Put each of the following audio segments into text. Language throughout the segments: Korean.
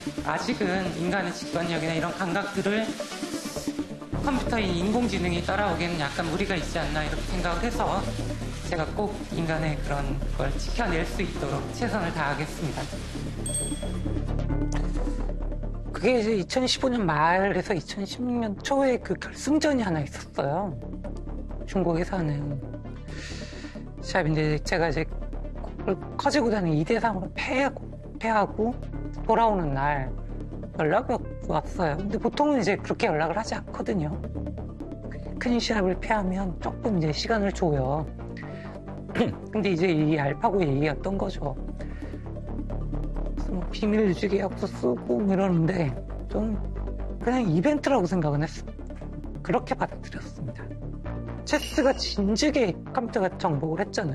아직은 인간의 직관력이나 이런 감각들을 컴퓨터인 인공지능이 따라오기에는 약간 무리가 있지 않나 이렇게 생각을 해서 제가 꼭 인간의 그런 걸 지켜낼 수 있도록 최선을 다하겠습니다. 그게 이제 2015년 말에서 2016년 초에 그 결승전이 하나 있었어요. 중국에서 하는 시합인데 제가 이제 커지고 다니는 2대3으로 패하고 돌아오는 날 연락이 왔어요. 근데 보통은 이제 그렇게 연락을 하지 않거든요. 큰 시합을 패하면 조금 이제 시간을 줘요. 근데 이제 이 알파고 얘기였던 거죠. 뭐 비밀 유지 계약서 쓰고 이러는데 좀 그냥 이벤트라고 생각은 했어요. 그렇게 받아들였습니다. 체스가 진즉에 컴퓨터가 정복을 했잖아요.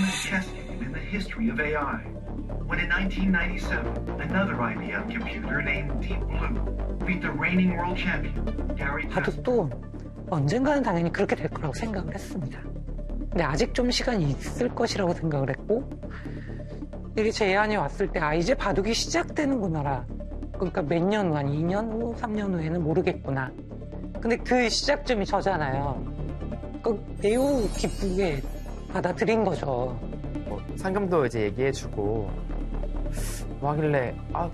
When in 1997, another IBM computer named Deep Blue beat the reigning world champion, Gary Kasparov. 바둑도 언젠가는 당연히 그렇게 될 거라고 생각을 했습니다. 근데 아직 좀 시간이 있을 것이라고 생각을 했고 이게 제안이 왔을 때 이제 바둑이 시작되는구나. 그러니까 몇 년 후, 한 2년 후, 3년 후에는 모르겠구나. 근데 그 시작점이 저잖아요. 매우 기쁘게 받아들인 거죠. 상금도 이제 얘기해주고 뭐 하길래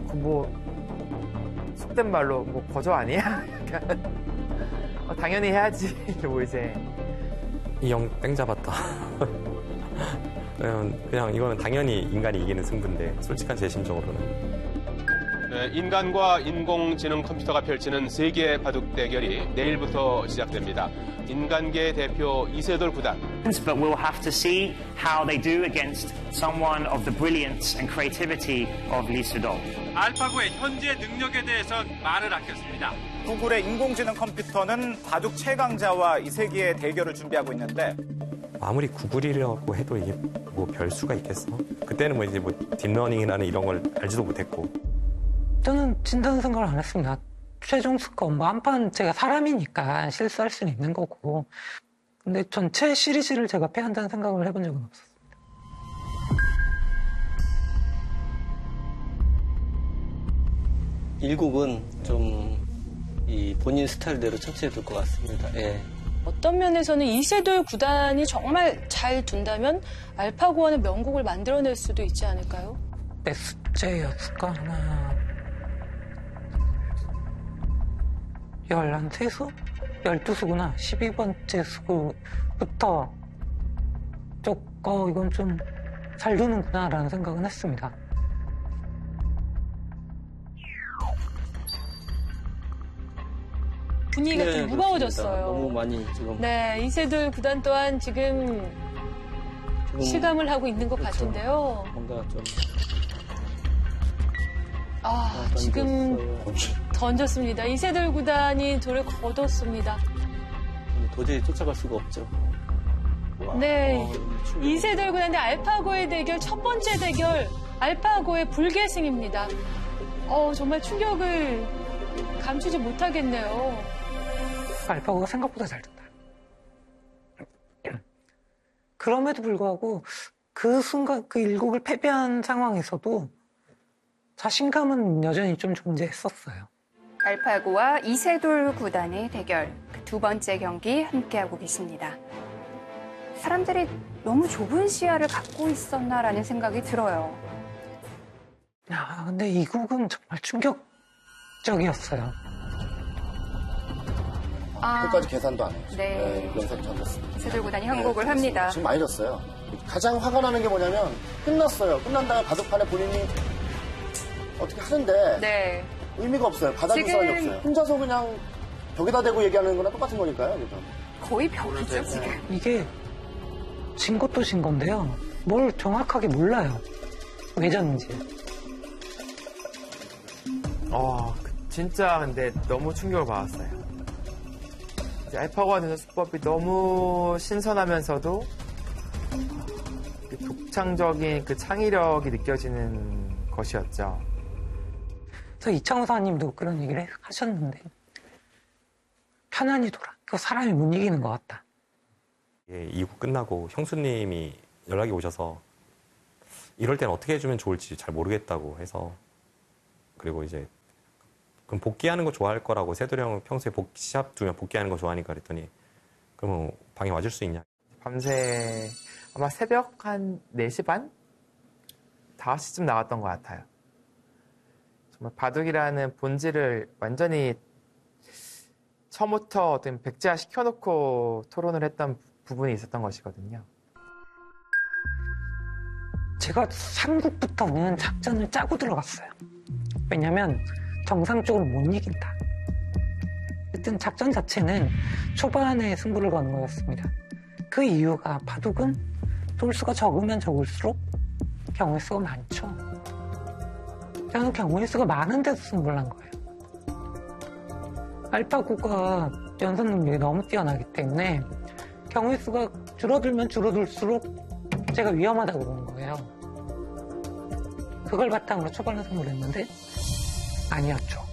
속된 말로 거저 아니야? 당연히 해야지. 뭐 이제 이 형 땡 잡았다. 그냥 이거는 당연히 인간이 이기는 승부인데 솔직한 제 심정으로는. 네, 인간과 인공지능 컴퓨터가 펼치는 세계 바둑 대결이 내일부터 시작됩니다. 인간계 대표 이세돌 구단. But we'll have to see how they do against someone of the brilliance and creativity of Lee Sedol. 알파고의 현재 능력에 대해선 말을 아꼈습니다. 구글의 인공지능 컴퓨터는 바둑 최강자와 이 세계의 대결을 준비하고 있는데 아무리 구글이라고 해도 이게 뭐 별수가 있겠어? 그때는 뭐 이제 뭐 딥러닝이라는 이런 걸 알지도 못했고. 저는 진다는 생각을 안 했습니다. 최종 스코어 뭐 한 판 제가 사람이니까 실수할 수는 있는 거고 근데 전체 시리즈를 제가 패한다는 생각을 해본 적은 없었습니다. 일국은 좀 이 본인 스타일대로 처치해둘 것 같습니다. 예. 어떤 면에서는 이세돌 구단이 정말 잘 둔다면 알파고와는 명곡을 만들어낼 수도 있지 않을까요? 몇 수째였을까? 하나 13수? 12수구나. 12번째 수부터 이건 좀 잘 두는구나 라는 생각은 했습니다. 분위기가 좀 무거워졌어요. 그렇습니다. 너무 많이 지금. 네, 이세돌 구단 또한 지금 실감을 하고 있는 것 그렇죠. 같은데요. 뭔가 좀. 지금 던졌습니다. 이세돌 구단이 돌을 걷었습니다. 도저히 쫓아갈 수가 없죠. 네, 이세돌 구단의 알파고의 대결, 첫 번째 대결, 알파고의 불계승입니다. 정말 충격을 감추지 못하겠네요. 알파고가 생각보다 잘 든다. 그럼에도 불구하고 그 순간 그 일국을 패배한 상황에서도 자신감은 여전히 좀 존재했었어요. 알파고와 이세돌 구단의 대결, 그 두 번째 경기 함께하고 계십니다. 사람들이 너무 좁은 시야를 갖고 있었나라는 생각이 들어요. 근데 이 곡은 정말 충격적이었어요. 끝까지 계산도 안 해요. 네. 연습 던졌습니다. 이세돌 구단이 항복을 합니다. 지금 많이 졌어요. 가장 화가 나는 게 뭐냐면 끝났어요. 끝난 다음에 바둑판에 본인이 어떻게 하는데 네. 의미가 없어요. 받아줄 사람이 없어요. 혼자서 그냥 벽에다 대고 얘기하는 거랑 똑같은 거니까요. 그죠? 거의 벽이죠, 지금. 이게 진 것도 진 건데요. 뭘 정확하게 몰라요. 왜 졌는지. 진짜 근데 너무 충격을 받았어요. 알파고가 되는 수법이 너무 신선하면서도 독창적인 그 창의력이 느껴지는 것이었죠. 그래서 이창호 사님도 그런 얘기를 하셨는데 편안히 돌아. 그 사람이 못 이기는 것 같다. 예, 2구 끝나고 형수님이 연락이 오셔서 이럴 때는 어떻게 해주면 좋을지 잘 모르겠다고 해서 그리고 이제 그럼 복귀하는 거 좋아할 거라고 세돌이 형은 평소에 시합 두면 복귀하는 거 좋아하니까 그랬더니 그러면 방에 와줄 수 있냐. 밤새 아마 새벽 한 4시 반? 5시쯤 나왔던 것 같아요. 정말 바둑이라는 본질을 완전히 처음부터 어떤 백지화 시켜놓고 토론을 했던 부분이 있었던 것이거든요. 제가 삼국부터는 작전을 짜고 들어갔어요. 왜냐면 정상적으로 못 이긴다. 일단 작전 자체는 초반에 승부를 거는 거였습니다. 그 이유가 바둑은 돌수가 적으면 적을수록 경우의 수가 많죠. 저는 경우의 수가 많은데도 승부를 한 거예요. 알파고가 연산 능력이 너무 뛰어나기 때문에 경우의 수가 줄어들면 줄어들수록 제가 위험하다고 보는 거예요. 그걸 바탕으로 초반에 승부를 했는데 아니었죠.